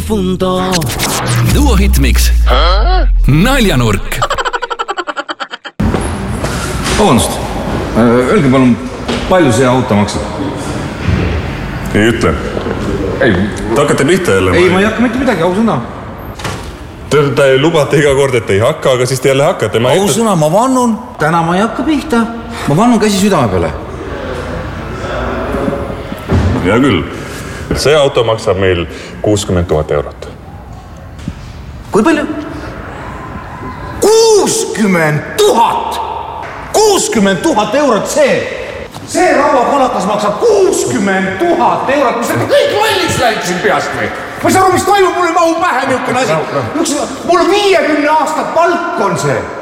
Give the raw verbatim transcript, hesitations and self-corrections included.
difundo. Duo Hitmix. Naljanurk. Vabandust, öelge palun, palju see auto maksab? Ei ütle. Ei. Te hakkate pihta jälle? Ei, ma ei hakka mitte midagi, ausõna. Te, te lubate iga kord, et ei hakka, aga siis te jälle hakkate. Ausõna, ma vannun. Täna ma ei hakka pihta. Ma vannun käsi südame peale. Hea küll. See auto maksab meil kuuskümmend tuhat eurot. Kui palju? kuuskümmend tuhat! kuuskümmend tuhat eurot see! See rauapalakas maksab kuuskümmend tuhat eurot, mis on kõik lolliks läinud siin peast või? Ma ei saa aru, mis toimub, mul ei mahu pähe niisugune asi. Mul on viiekümne aastat palk on see.